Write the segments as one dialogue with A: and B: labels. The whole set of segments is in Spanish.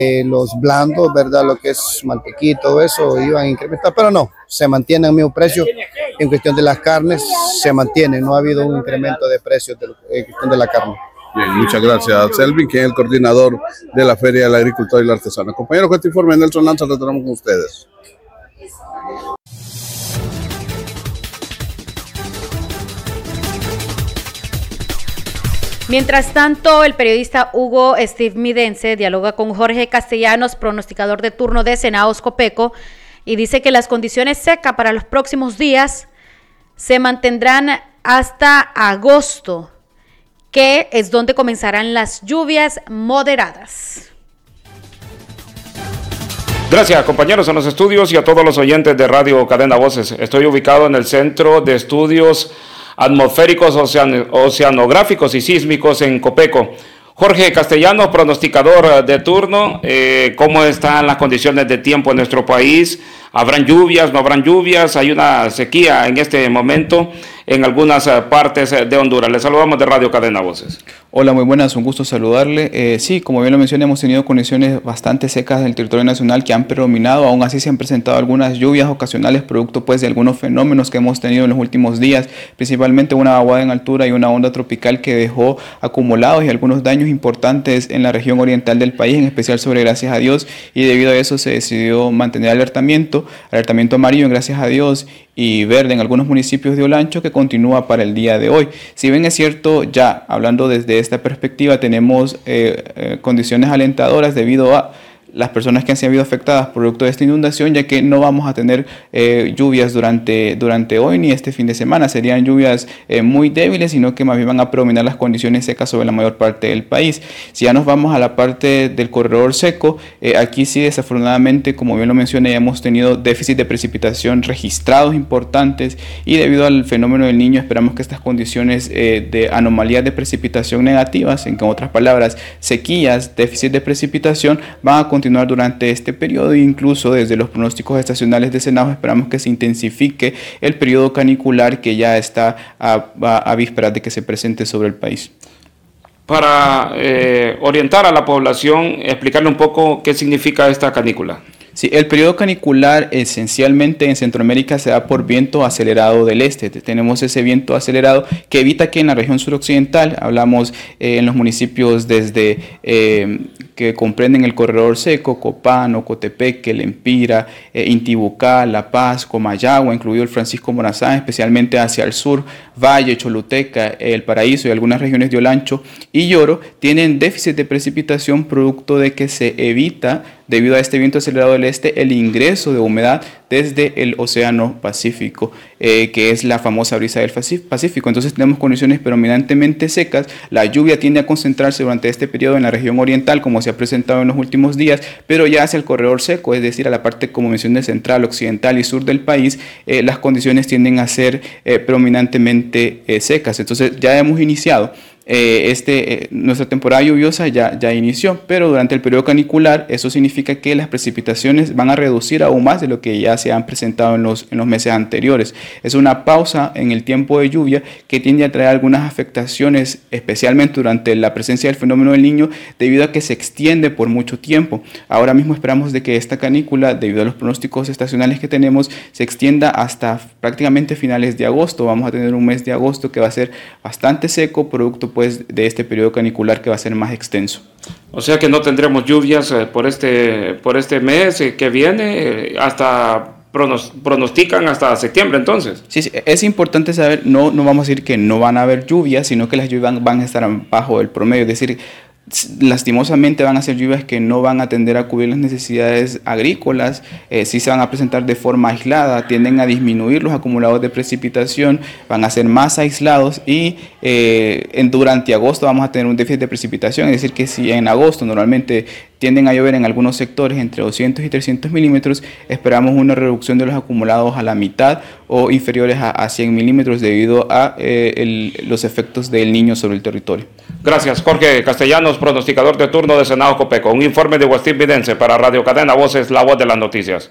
A: Los blandos, ¿verdad? Lo que es mantequilla, todo eso iban a incrementar, pero no, se mantiene el mismo precio. En cuestión de las carnes, se mantiene, no ha habido un incremento de precios en cuestión de la carne.
B: Bien, muchas gracias, Selvin, que es el coordinador de la Feria del Agricultor y el Artesano. Compañeros, con este informe, Nelson Lanza, retornamos con ustedes.
C: Mientras tanto, el periodista Hugo Steve Midense dialoga con Jorge Castellanos, pronosticador de turno de Senaos Copeco, y dice que las condiciones secas para los próximos días se mantendrán hasta agosto, que es donde comenzarán las lluvias moderadas.
D: Gracias, compañeros en los estudios y a todos los oyentes de Radio Cadena Voces. Estoy ubicado en el Centro de Estudios Atmosféricos, Oceanográficos y Sísmicos en Copeco. Jorge Castellanos, pronosticador de turno, ¿cómo están las condiciones de tiempo en nuestro país? ¿Habrán lluvias, no habrán lluvias? Hay una sequía en este momento en algunas partes de Honduras. Les saludamos de Radio Cadena Voces.
E: Hola, muy buenas, un gusto saludarle. Sí, como bien lo mencioné, hemos tenido condiciones bastante secas en el territorio nacional que han predominado. Aún así se han presentado algunas lluvias ocasionales, producto pues de algunos fenómenos que hemos tenido en los últimos días, principalmente una vaguada en altura y una onda tropical que dejó acumulados y algunos daños importantes en la región oriental del país, en especial sobre Gracias a Dios, y debido a eso se decidió mantener alertamiento amarillo en Gracias a Dios y verde en algunos municipios de Olancho, que continúa para el día de hoy. Si bien es cierto, ya hablando desde esta perspectiva, tenemos condiciones alentadoras debido a las personas que han sido afectadas producto de esta inundación, ya que no vamos a tener lluvias durante hoy ni este fin de semana. Serían lluvias muy débiles, sino que más bien van a predominar las condiciones secas sobre la mayor parte del país. Si ya nos vamos a la parte del corredor seco, aquí sí, desafortunadamente, como bien lo mencioné, hemos tenido déficit de precipitación registrados importantes, y debido al fenómeno del Niño esperamos que estas condiciones de anomalías de precipitación negativas, en otras palabras, sequías, déficit de precipitación, van a continuar durante este periodo, e incluso desde los pronósticos estacionales de Senado esperamos que se intensifique el periodo canicular que ya está a vísperas de que se presente sobre el país.
D: Para orientar a la población, explicarle un poco qué significa esta canícula.
E: Sí, el periodo canicular esencialmente en Centroamérica se da por viento acelerado del este. Tenemos ese viento acelerado que evita que en la región suroccidental, hablamos en los municipios desde que comprenden el corredor seco, Copán, Ocotepeque, Lempira, Intibucá, La Paz, Comayagua, incluido el Francisco Morazán, especialmente hacia el sur, Valle, Choluteca, El Paraíso y algunas regiones de Olancho y Lloro, tienen déficit de precipitación producto de que se evita, debido a este viento acelerado del este, el ingreso de humedad desde el Océano Pacífico, que es la famosa brisa del Pacífico. Entonces tenemos condiciones predominantemente secas. La lluvia tiende a concentrarse durante este periodo en la región oriental, como se ha presentado en los últimos días, pero ya hacia el corredor seco, es decir, a la parte, como mencioné, central, occidental y sur del país, las condiciones tienden a ser predominantemente secas. Entonces ya hemos iniciado nuestra temporada lluviosa ya inició, pero durante el periodo canicular eso significa que las precipitaciones van a reducir aún más de lo que ya se han presentado en los meses anteriores. Es una pausa en el tiempo de lluvia que tiende a traer algunas afectaciones, especialmente durante la presencia del fenómeno del Niño, debido a que se extiende por mucho tiempo. Ahora mismo esperamos de que esta canícula, debido a los pronósticos estacionales que tenemos, se extienda hasta prácticamente finales de agosto. Vamos a tener un mes de agosto que va a ser bastante seco, producto pues de este periodo canicular que va a ser más extenso.
D: O sea que no tendremos lluvias por este mes que viene, hasta pronostican hasta septiembre entonces.
E: Sí, es importante saber, no vamos a decir que no van a haber lluvias, sino que las lluvias van a estar bajo el promedio, es decir, lastimosamente van a ser lluvias que no van a tender a cubrir las necesidades agrícolas, sí se van a presentar de forma aislada, tienden a disminuir los acumulados de precipitación, van a ser más aislados y durante agosto vamos a tener un déficit de precipitación, es decir que si en agosto normalmente tienden a llover en algunos sectores entre 200 y 300 milímetros, esperamos una reducción de los acumulados a la mitad o inferiores a 100 milímetros debido a los efectos del Niño sobre el territorio.
D: Gracias, Jorge Castellanos, pronosticador de turno de Senado Copeco. Un informe de Westin Vidense para Radio Cadena Voces, la voz de las noticias.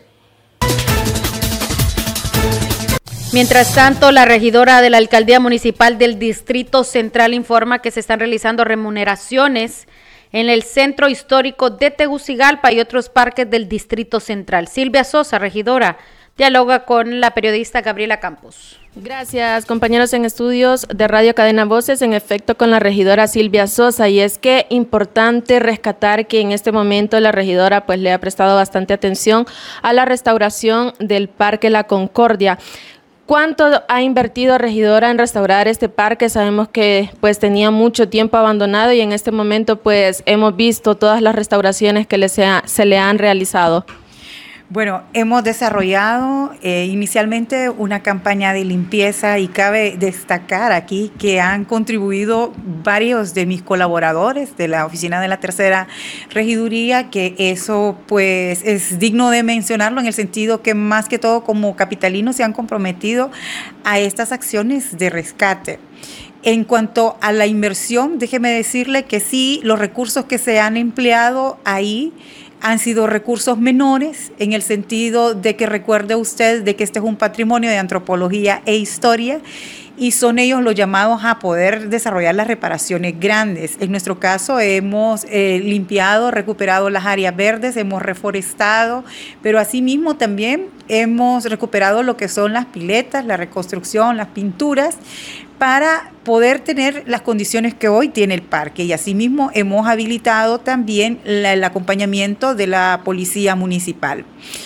C: Mientras tanto, la regidora de la Alcaldía Municipal del Distrito Central informa que se están realizando remuneraciones en el Centro Histórico de Tegucigalpa y otros parques del Distrito Central. Silvia Sosa, regidora, dialoga con la periodista Gabriela Campos.
F: Gracias, compañeros en estudios de Radio Cadena Voces, en efecto con la regidora Silvia Sosa, y es que importante rescatar que en este momento la regidora pues le ha prestado bastante atención a la restauración del Parque La Concordia. ¿Cuánto ha invertido, regidora, en restaurar este parque? Sabemos que pues tenía mucho tiempo abandonado y en este momento pues hemos visto todas las restauraciones que se le han realizado.
G: Bueno, hemos desarrollado inicialmente una campaña de limpieza y cabe destacar aquí que han contribuido varios de mis colaboradores de la oficina de la tercera regiduría, que eso pues es digno de mencionarlo en el sentido que más que todo como capitalinos se han comprometido a estas acciones de rescate. En cuanto a la inversión, déjeme decirle que sí, los recursos que se han empleado ahí han sido recursos menores, en el sentido de que recuerde usted de que este es un patrimonio de antropología e historia y son ellos los llamados a poder desarrollar las reparaciones grandes. En nuestro caso hemos limpiado, recuperado las áreas verdes, hemos reforestado, pero asimismo también hemos recuperado lo que son las piletas, la reconstrucción, las pinturas, para poder tener las condiciones que hoy tiene el parque. Y asimismo hemos habilitado también el acompañamiento de la policía municipal.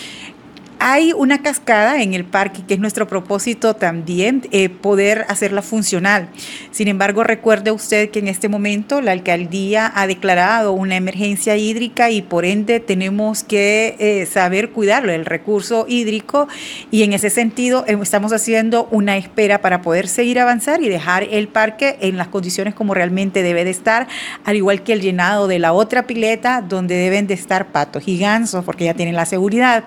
G: Hay una cascada en el parque que es nuestro propósito también, poder hacerla funcional. Sin embargo, recuerde usted que en este momento la alcaldía ha declarado una emergencia hídrica y por ende tenemos que saber cuidarlo, el recurso hídrico, y en ese sentido estamos haciendo una espera para poder seguir avanzar y dejar el parque en las condiciones como realmente debe de estar, al igual que el llenado de la otra pileta donde deben de estar patos y gansos porque ya tienen la seguridad.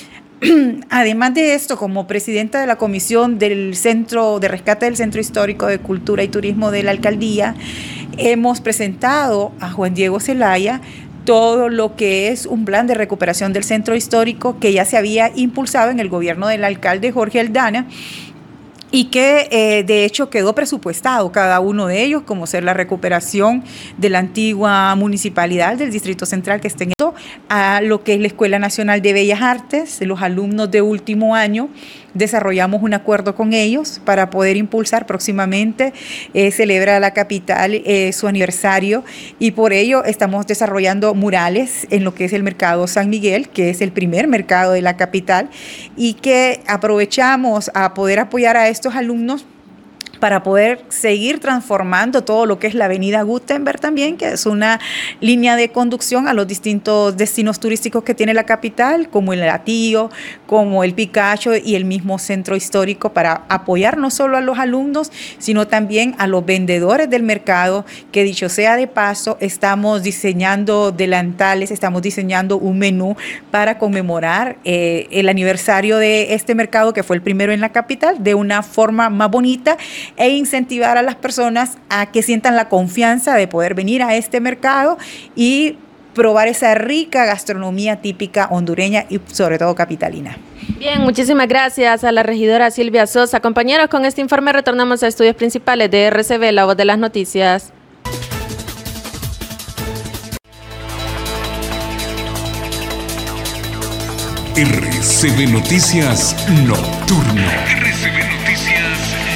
G: Además de esto, como presidenta de la Comisión del Centro de Rescate del Centro Histórico de Cultura y Turismo de la Alcaldía, hemos presentado a Juan Diego Zelaya todo lo que es un plan de recuperación del centro histórico que ya se había impulsado en el gobierno del alcalde Jorge Aldana, y que de hecho quedó presupuestado cada uno de ellos, como ser la recuperación de la antigua municipalidad del Distrito Central que está en esto, a lo que es la Escuela Nacional de Bellas Artes. Los alumnos de último año desarrollamos un acuerdo con ellos para poder impulsar próximamente, celebra la capital su aniversario, y por ello estamos desarrollando murales en lo que es el Mercado San Miguel, que es el primer mercado de la capital, y que aprovechamos a poder apoyar a estos alumnos para poder seguir transformando todo lo que es la avenida Gutenberg también, que es una línea de conducción a los distintos destinos turísticos que tiene la capital, como el Latío, como el Picacho y el mismo centro histórico, para apoyar no solo a los alumnos, sino también a los vendedores del mercado, que dicho sea de paso, estamos diseñando delantales, estamos diseñando un menú para conmemorar el aniversario de este mercado, que fue el primero en la capital, de una forma más bonita, e incentivar a las personas a que sientan la confianza de poder venir a este mercado y probar esa rica gastronomía típica hondureña y sobre todo capitalina.
F: Bien, muchísimas gracias a la regidora Silvia Sosa. Compañeros, con este informe retornamos a estudios principales de RCB, la voz de las noticias.
H: RCB Noticias Nocturno. RCB Noticias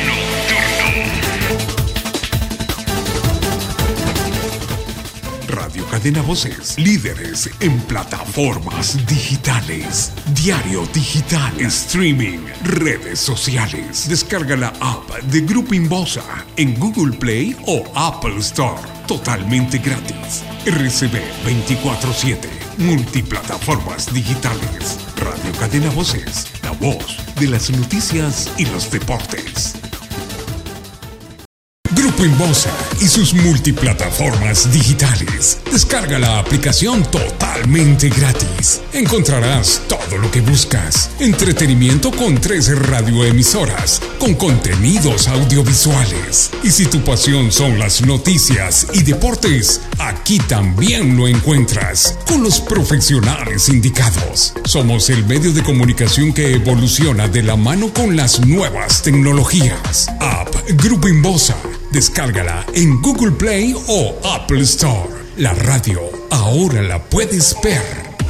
H: Radio Cadena Voces, líderes en plataformas digitales, diario digital, streaming, redes sociales. Descarga la app de Grupo Inbosa en Google Play o Apple Store, totalmente gratis. RCB 24/7, multiplataformas digitales. Radio Cadena Voces, la voz de las noticias y los deportes. Grupo Inbosa y sus multiplataformas digitales. Descarga la aplicación totalmente gratis. Encontrarás todo lo que buscas. Entretenimiento con 13 radioemisoras, con contenidos audiovisuales. Y si tu pasión son las noticias y deportes, aquí también lo encuentras, con los profesionales indicados. Somos el medio de comunicación que evoluciona de la mano con las nuevas tecnologías. App Grupo Inbosa. Descárgala en Google Play o Apple Store. La radio ahora la puedes ver.